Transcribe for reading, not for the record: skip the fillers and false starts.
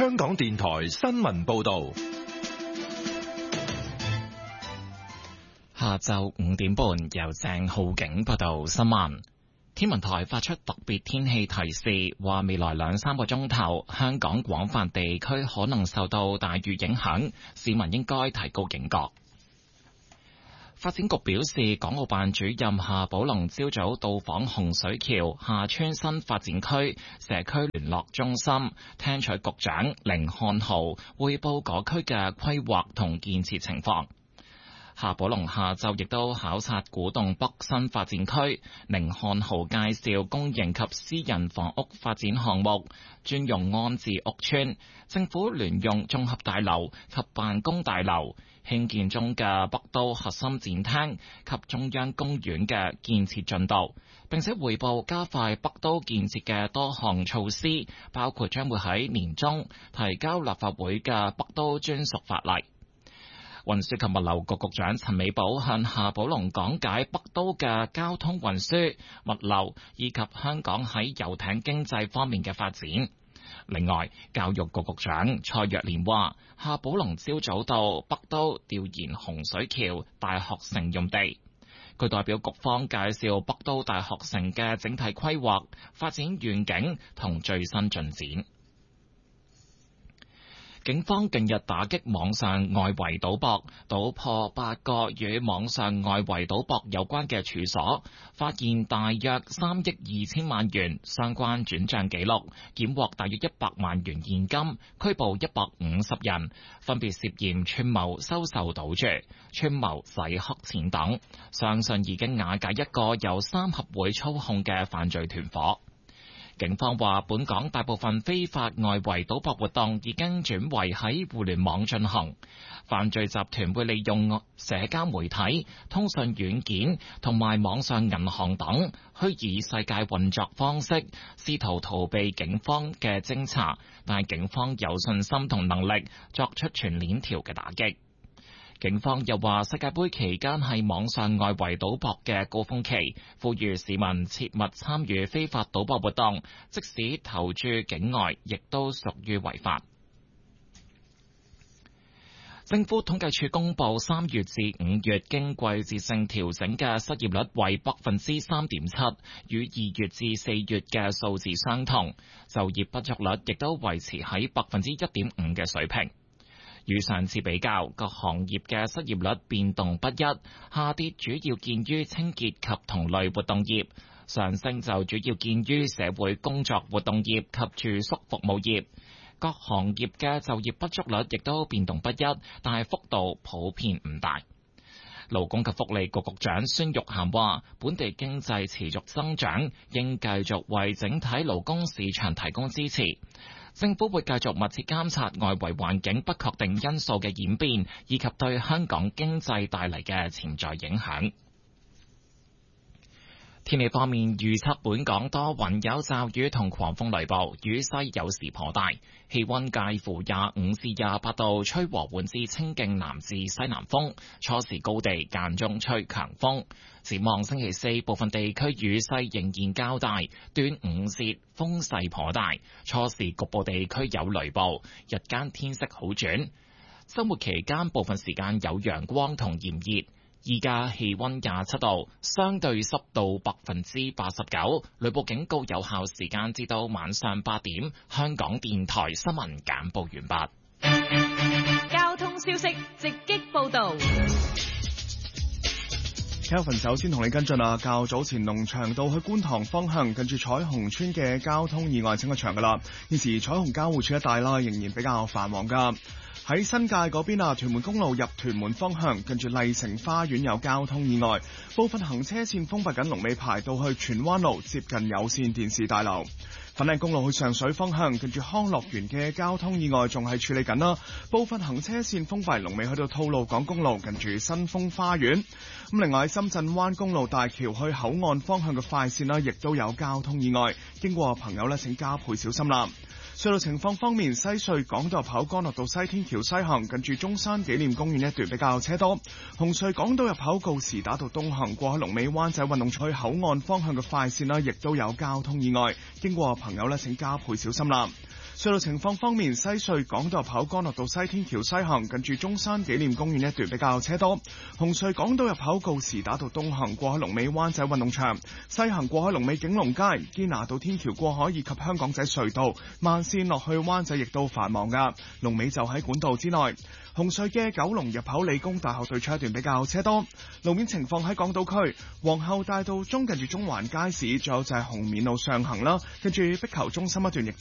香港電台新聞報道。 下晝5點半，由鄭浩景報道新聞。天文台發出特別天氣提示，話未來2-3個鐘頭，香港廣泛地區可能受到大雨影響，市民應該提高警覺。發展局表示，港澳辦主任夏寶龍朝早到訪洪水橋廈村新發展區社區聯絡中心，聽取局長甯漢豪匯報嗰區嘅規劃同建設情況。夏寶龍下晝亦都考察古洞北新發展區，甯漢豪介紹公營及私人房屋發展項目、專用安置屋邨、政府聯用綜合大樓及辦公大樓、興建中嘅北都核心展廳及中央公園嘅建設進度，並且匯報加快北都建設嘅多項措施，包括將會喺年中提交立法會嘅北都專屬法例。運輸及物流局局長陳美寶向夏寶龍講解北都嘅交通運輸、物流以及香港喺遊艇經濟方面嘅發展。另外，教育局局長蔡若蓮話，夏寶龍朝早到北都調研洪水橋大學城用地，佢代表局方介紹北都大學城嘅整體規劃、發展願景同最新進展。警方近日打擊網上外圍賭博，搗破8個與網上外圍賭博有關嘅處所，發現大約3億2千萬元相關轉賬記錄，檢獲大約100萬元現金，拘捕150人，分別涉嫌串謀收受賭注、串謀洗黑錢等，相信已經瓦解一個由3合會操控嘅犯罪團伙。警方話，本港大部分非法外圍賭博活動已經轉為喺互聯網進行，犯罪集團會利用社交媒體、通訊軟件同埋網上銀行等虛擬世界運作方式，試圖逃避警方嘅偵查，但係警方有信心同能力作出全鏈條嘅打擊。警方又話，世界盃期間係網上外圍賭博嘅高峰期，呼籲市民切勿參與非法賭博活動，即使投注境外，亦都屬於違法。政府統計處公布3月至5月經季節性調整嘅失業率為 3.7%， 與2月至4月嘅數字相同，就業不足率亦都維持喺 1.5% 嘅水平。與上次比較，各行業嘅失業率變動不一，下跌主要見於清潔及同類活動業，上升就主要見於社會工作活動業及住宿服務業。各行業嘅就業不足率亦都變動不一，但係幅度普遍唔大。勞工及福利局局長孫玉菡話，本地經濟持續增長，應繼續為整體勞工市場提供支持。政府會繼續密切監察外圍環境不確定因素嘅演變，以及對香港經濟帶嚟嘅潛在影響。天氣方面，預測本港多雲有驟雨同狂風雷暴，雨勢有時頗大，氣溫介乎25至28度，吹和緩至清勁南至西南風，初時高地間中吹強風。展望星期四，部分地區雨勢仍然較大，端午節風勢頗大，初時局部地區有雷暴，日間天色好轉。周末期間部分時間有陽光同炎熱。依家氣溫27度，相對濕度89%，雷暴警告有效時間至到晚上8點。香港電台新聞簡報完畢。 交通消息直擊報道。 Kelvin 首先同你跟進啊，較早前龍翔道去觀塘方向近住彩虹村嘅交通意外清咗場噶啦，現時彩虹交匯處一帶啦仍然比較繁忙噶。喺新界嗰邊啊，屯門公路入屯門方向近住麗城花園有交通意外，部分行車線封閉緊，龍尾排到去荃灣路接近有線電視大樓。粉嶺公路去上水方向近住康樂園嘅交通意外仲係處理緊啦，部分行車線封閉，龍尾去到吐露港公路近住新豐花園。咁另外喺深圳灣公路大橋去口岸方向嘅快線啦，亦都有交通意外，經過朋友咧請加倍小心啦。隧道情況方面，西隧港島入口干諾道西天橋西行近住中山紀念公園一段比較車多，紅隧港島入口告士打道東行過去龍尾灣仔運動場去口岸方向嘅快線啦，亦都有交通意外，經過朋友咧請加倍小心啦。 隧道情況方面，西隧港島入口干諾道西天橋西行，近住中山紀念公園一段比較車多。紅隧港島入口告士打道東行過海龍尾灣仔運動場，西行過海龍尾景隆街，堅拿道天橋過海以及香港仔隧道慢線落去灣仔亦都繁忙噶，龍尾就喺管道之內。紅隧嘅九龍入口理工大學對出一段比較車多。路面情況喺港島區皇后大道中近住中環街市，仲有就係紅棉路上行啦，跟住壁球中心一段亦